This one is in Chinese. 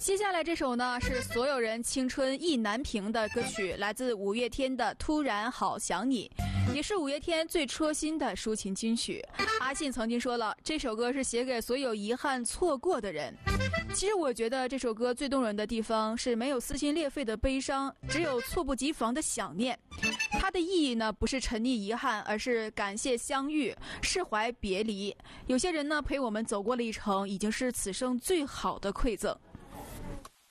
接下来这首呢是所有人青春意难平的歌曲，来自五月天的《突然好想你》，也是五月天最戳心的抒情金曲。阿信曾经说了，这首歌是写给所有遗憾错过的人。其实我觉得这首歌最动人的地方是没有撕心裂肺的悲伤，只有猝不及防的想念。它的意义呢，不是沉溺遗憾，而是感谢相遇，释怀别离。有些人呢陪我们走过了一程，已经是此生最好的馈赠。